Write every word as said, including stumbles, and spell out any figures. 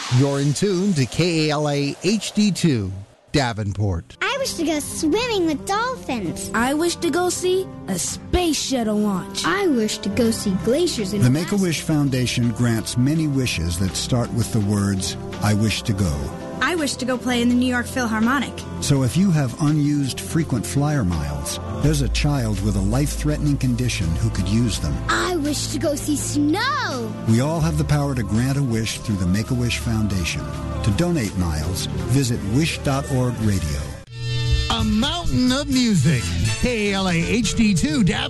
You're in tune to K A L A H D two, Davenport. I wish to go swimming with dolphins. I wish to go see a space shuttle launch. I wish to go see glaciers in The Alaska. Make-A-Wish Foundation grants many wishes that start with the words, I wish to go. I wish to go play in the New York Philharmonic. So if you have unused frequent flyer miles, there's a child with a life-threatening condition who could use them. I wish to go see snow. We all have the power to grant a wish through the Make-A-Wish Foundation. To donate miles, visit wish dot org radio. A mountain of music. K A L A H D two, Davenport.